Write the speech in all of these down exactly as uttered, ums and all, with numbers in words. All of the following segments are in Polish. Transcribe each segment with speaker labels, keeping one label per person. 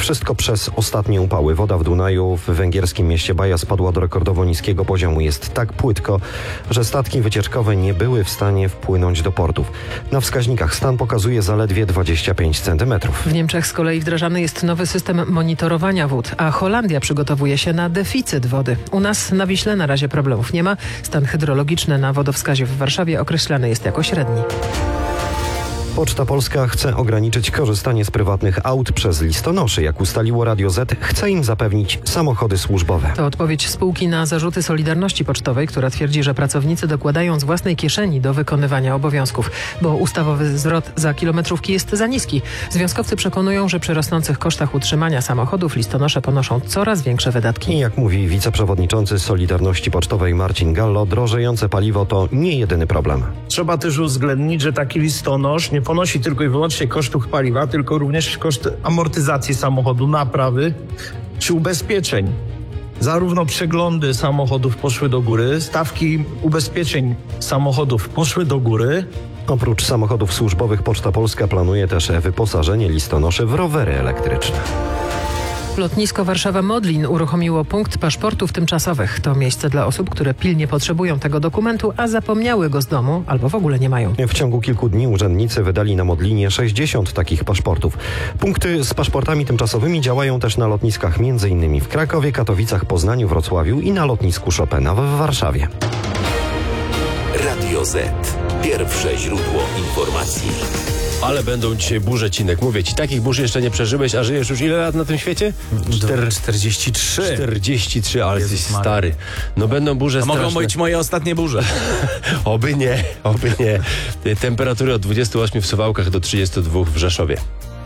Speaker 1: Wszystko przez ostatnie upały. Woda w Dunaju w węgierskim mieście Baja spadła do rekordowo niskiego poziomu. Jest tak płytko, że statki wycieczkowe nie były w stanie wpłynąć do portów. Na wskaźnikach stan pokazuje zaledwie dwadzieścia pięć centymetrów.
Speaker 2: W Niemczech z kolei wdrażany jest nowy system monitorowania wód, a Holandia przygotowuje się na deficyt wody. U nas na Wiśle na razie problemów nie ma. Stan hydrologiczny na wodowskazie w Warszawie określany jest jako średni.
Speaker 1: Poczta Polska chce ograniczyć korzystanie z prywatnych aut przez listonoszy. Jak ustaliło Radio Z, chce im zapewnić samochody służbowe.
Speaker 2: To odpowiedź spółki na zarzuty Solidarności Pocztowej, która twierdzi, że pracownicy dokładają z własnej kieszeni do wykonywania obowiązków, bo ustawowy zwrot za kilometrówki jest za niski. Związkowcy przekonują, że przy rosnących kosztach utrzymania samochodów listonosze ponoszą coraz większe wydatki.
Speaker 1: I jak mówi wiceprzewodniczący Solidarności Pocztowej Marcin Gallo, drożejące paliwo to nie jedyny problem.
Speaker 3: Trzeba też uwzględnić, że taki listonosz nie ponosi tylko i wyłącznie kosztów paliwa, tylko również koszt amortyzacji samochodu, naprawy czy ubezpieczeń. Zarówno przeglądy samochodów poszły do góry, stawki ubezpieczeń samochodów poszły do góry.
Speaker 1: Oprócz samochodów służbowych Poczta Polska planuje też wyposażenie listonoszy w rowery elektryczne.
Speaker 2: Lotnisko Warszawa-Modlin uruchomiło punkt paszportów tymczasowych. To miejsce dla osób, które pilnie potrzebują tego dokumentu, a zapomniały go z domu albo w ogóle nie mają.
Speaker 1: W ciągu kilku dni urzędnicy wydali na Modlinie sześćdziesiąt takich paszportów. Punkty z paszportami tymczasowymi działają też na lotniskach m.in. w Krakowie, Katowicach, Poznaniu, Wrocławiu i na lotnisku Chopina w Warszawie.
Speaker 4: Radio Z. Pierwsze źródło informacji.
Speaker 5: Ale będą dzisiaj burze, Cinek. Mówię ci, takich burz jeszcze nie przeżyłeś, a żyjesz już ile lat na tym świecie?
Speaker 6: Czter... czterdzieści trzy.
Speaker 5: czterdzieści trzy, ale
Speaker 6: Jezus
Speaker 5: jesteś
Speaker 6: Maria.
Speaker 5: stary. No będą burze
Speaker 6: A
Speaker 5: straszne.
Speaker 6: mogą być moje ostatnie burze.
Speaker 5: Oby nie, oby nie. Temperatury od dwudziestu ośmiu w Suwałkach do trzydziestu dwóch w Rzeszowie.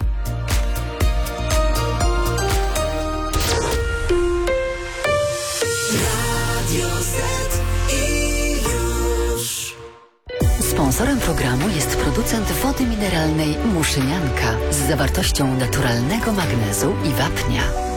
Speaker 7: Sponsorem programu jest producent wody mineralnej Muszynianka z zawartością naturalnego magnezu i wapnia.